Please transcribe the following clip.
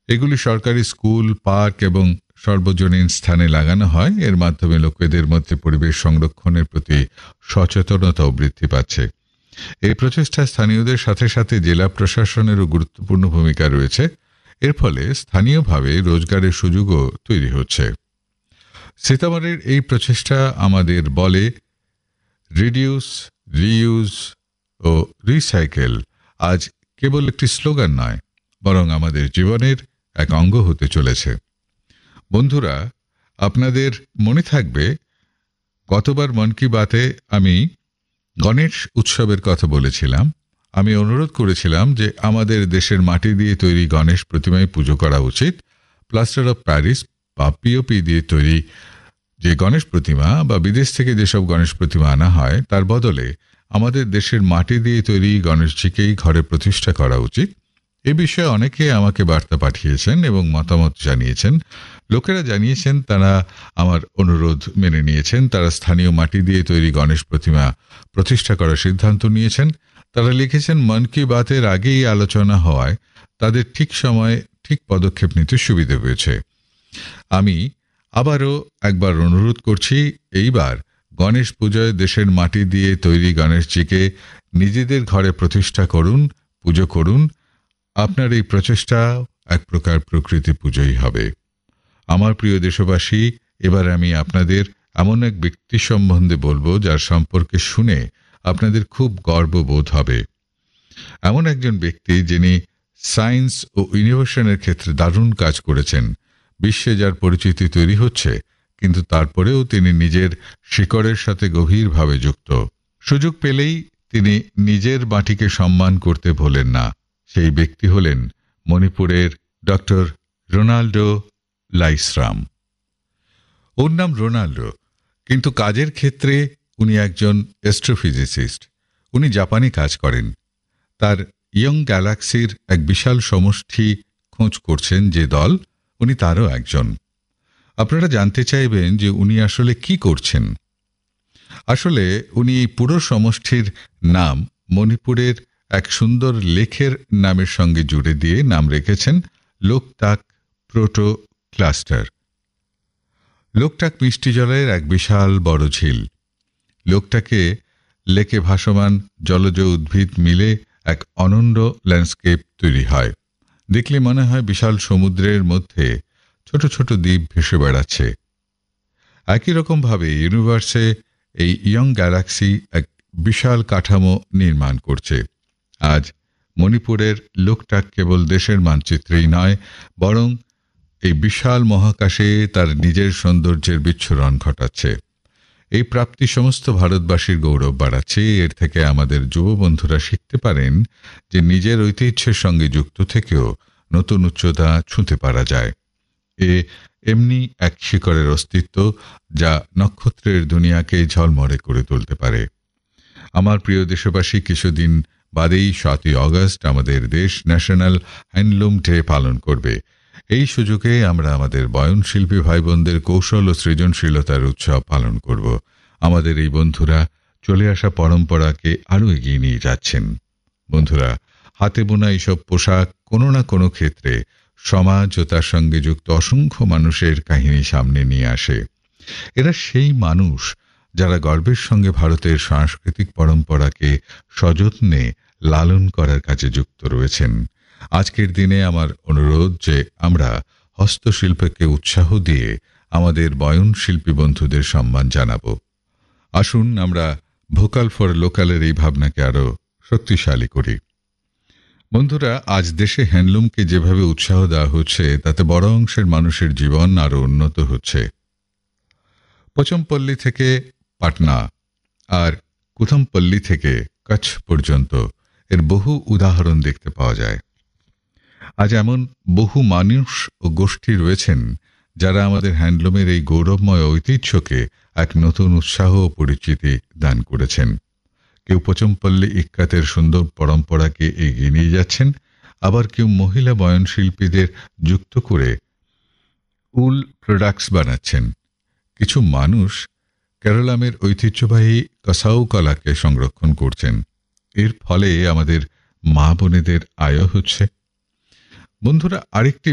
এগুলি সরকারি school, park এবং সর্বজনীন স্থানে লাগানো হয়। এর মাধ্যমে লোকেদের মধ্যে পরিবেশ সংরক্ষণের প্রতি সচেতনতাও বৃদ্ধি পাচ্ছে। এই প্রচেষ্টায় স্থানীয়দের সাথে সাথে জেলা প্রশাসনেরও গুরুত্বপূর্ণ ভূমিকা রয়েছে। এর ফলে স্থানীয়ভাবে রোজগারের সুযোগও তৈরি হচ্ছে। সীতামারির এই প্রচেষ্টা আমাদের বলে রিডিউস, রিইউজ ও রিসাইকেল আজ কেবল একটি স্লোগান নয়, বরং আমাদের জীবনের এক অঙ্গ হতে চলেছে। বন্ধুরা, আপনাদের মনে থাকবে গতবার মন কি বাতে আমি গণেশ উৎসবের কথা বলেছিলাম। আমি অনুরোধ করেছিলাম যে আমাদের দেশের মাটি দিয়ে তৈরি গণেশ প্রতিমায় পুজো করা উচিত। প্লাস্টার অফ প্যারিস বা পিওপি দিয়ে তৈরি যে গণেশ প্রতিমা বা বিদেশ থেকে যেসব গণেশ প্রতিমা আনা হয় তার বদলে আমাদের দেশের মাটি দিয়ে তৈরি গণেশজিকেই ঘরে প্রতিষ্ঠা করা উচিত। এ বিষয়ে অনেকে আমাকে বার্তা পাঠিয়েছেন এবং মতামত জানিয়েছেন। লোকেরা জানিয়েছেন তারা আমার অনুরোধ মেনে নিয়েছেন। তারা স্থানীয় মাটি দিয়ে তৈরি গণেশ প্রতিমা প্রতিষ্ঠা করার সিদ্ধান্ত নিয়েছেন। তারা লিখেছেন মন কি বাতের আগেই আলোচনা হওয়ায় তাদের ঠিক সময়ে ঠিক পদক্ষেপ নিতে সুবিধা হয়েছে। আমি আবারও একবার অনুরোধ করছি, এইবার গণেশ পুজোয় দেশের মাটি দিয়ে তৈরি গণেশজিকে নিজেদের ঘরে প্রতিষ্ঠা করুন, পুজো করুন। আপনার এই প্রচেষ্টা এক প্রকার প্রকৃতি পুজোই হবে। আমার প্রিয় দেশবাসী, এবার আমি আপনাদের এমন এক ব্যক্তি সম্বন্ধে বলবো যার সম্পর্কে শুনে আপনাদের খুব গর্ববোধ হবে। এমন একজন ব্যক্তি যিনি সায়েন্স ও ইনোভেশনের ক্ষেত্রে দারুণ কাজ করেছেন। বিশ্বে যার পরিচিতি তৈরি হচ্ছে, কিন্তু তারপরেও তিনি নিজের শিকড়ের সাথে গভীরভাবে যুক্ত। সুযোগ পেলেই তিনি নিজের মাটিকে সম্মান করতে ভোলেন না। সেই ব্যক্তি হলেন মণিপুরের ডক্টর রোনাল্ডো লাইসরাম। ওর নাম রোনাল্ডো, কিন্তু কাজের ক্ষেত্রে উনি একজন অ্যাস্ট্রোফিজিসিস্ট। উনি জাপানে কাজ করেন। তার ইয়ং গ্যালাক্সির এক বিশাল সমষ্টি খোঁজ করছেন যে দল, উনি তারও একজন। আপনারা জানতে চাইবেন যে উনি আসলে কি করছেন। আসলে উনি এই পুরো সমষ্টির নাম মণিপুরের এক সুন্দর লেকের নামের সঙ্গে জুড়ে দিয়ে নাম রেখেছেন লোকটাক প্রোটো ক্লাস্টার। লোকটাক মিষ্টি জলের এক বিশাল বড় ঝিল। লোকটাকে লেকে ভাসমান জলজ উদ্ভিদ মিলে এক অনন্য ল্যান্ডস্কেপ তৈরি হয়। দেখলে মনে হয় বিশাল সমুদ্রের মধ্যে ছোট ছোট দ্বীপ ভেসে বেড়াচ্ছে। একই রকমভাবে ইউনিভার্সে এই ইয়ং গ্যালাক্সি এক বিশাল কাঠামো নির্মাণ করছে। আজ মণিপুরের লোকটাক কেবল দেশের মানচিত্রেই নয়, বরং এই বিশাল মহাকাশে তার নিজের সৌন্দর্যের বিচ্ছুরণ ঘটাচ্ছে। এই প্রাপ্তি সমস্ত ভারতবাসীর গৌরব বাড়াচ্ছে। এর থেকে আমাদের যুব বন্ধুরা শিখতে পারেন যে নিজের ঐতিহ্যের সঙ্গে যুক্ত থেকেও নতুন উচ্চতা ছুঁতে পারা যায়। এমনি এক শিকড়ের অস্তিত্ব যা নক্ষত্রের দুনিয়াকে ঝলমলে করে তুলতে পারে। আমার প্রিয় দেশবাসী, কিছুদিন বাদেই 7ই অগস্ট আমাদের দেশ ন্যাশনাল হ্যান্ডলুম ডে পালন করবে। এই সুযোগে আমরা আমাদের বয়নশিল্পী ভাই বোনদের কৌশল ও সৃজনশীলতার উৎসব পালন করব। আমাদের এই বন্ধুরা চলে আসা পরম্পরাকে আরও এগিয়ে নিয়ে যাচ্ছেন। বন্ধুরা, হাতে বোনা এইসব পোশাক কোনো না কোনো ক্ষেত্রে সমাজ ও তার সঙ্গে যুক্ত অসংখ্য মানুষের কাহিনী সামনে নিয়ে আসে। এরা সেই মানুষ যারা গর্বের সঙ্গে ভারতের সাংস্কৃতিক পরম্পরাকে সযত্নে লালন করার কাজে যুক্ত রয়েছেন। আজকের দিনে আমার অনুরোধ যে আমরা হস্তশিল্পকে উৎসাহ দিয়ে আমাদের বয়নশিল্পী বন্ধুদের সম্মান জানাবো। আসুন আমরা ভোকাল ফর লোকালের এই ভাবনাকে আরও শক্তিশালী করি। বন্ধুরা, আজ দেশে হ্যান্ডলুমকে যেভাবে উৎসাহ দেওয়া হচ্ছে তাতে বড় অংশের মানুষের জীবন আরও উন্নত হচ্ছে। পোচমপল্লী থেকে পাটনা আর কুথমপল্লী থেকে কচ্ছ পর্যন্ত এর বহু উদাহরণ দেখতে পাওয়া যায়। আজ এমন বহু মানুষ ও গোষ্ঠী রয়েছেন যারা আমাদের হ্যান্ডলুমের এই গৌরবময় ঐতিহ্যকে এক নতুন উৎসাহ ও পরিচিতি দান করেছেন। কেউ পোচমপল্লী ইক্কাতের সুন্দর পরম্পরাকে এগিয়ে নিয়ে যাচ্ছেন, আবার কেউ মহিলা বয়নশিল্পীদের যুক্ত করে উল প্রোডাক্টস বানাচ্ছেন। কিছু মানুষ কেরালামের ঐতিহ্যবাহী কাসাউ কলাকে সংরক্ষণ করছেন। এর ফলে আমাদের মা বোনেদের আয় হচ্ছে। বন্ধুরা, আরেকটি